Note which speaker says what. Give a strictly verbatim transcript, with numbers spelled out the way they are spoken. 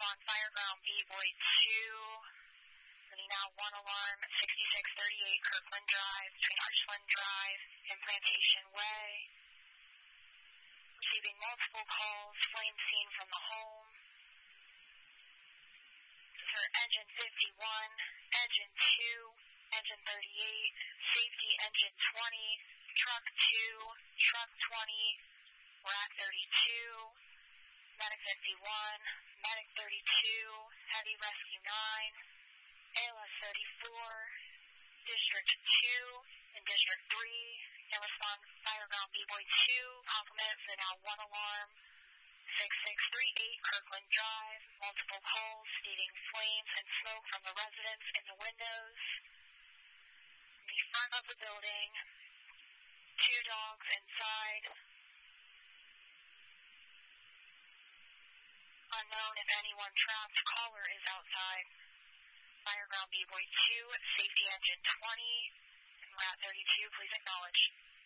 Speaker 1: respond Fireground B-Boy two. Sending out one alarm, sixty-six thirty-eight Kirkland Drive, between Archland Drive and Plantation Way. Receiving multiple calls, flame seen from the home. For engine fifty-one, engine two, engine thirty-eight, safety engine twenty, truck two, truck twenty, rack thirty-two, medic fifty-one, medic thirty-two, heavy rescue nine, A L S thirty-four, District two, and District three, and respond Fireground B-Boy two, compliments and now one alarm, sixty-six thirty-eight Kirkland Drive, multiple calls, stating flames and smoke from the residents in the windows. In the front of the building, two dogs inside. Unknown if anyone trapped, caller is outside. Fireground B-Boy two, safety engine twenty, and rat thirty-two, please acknowledge.